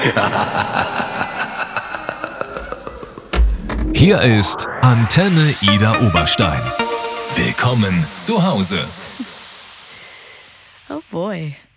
Hier ist Antenne Ida Oberstein. Willkommen zu Hause. Oh boy.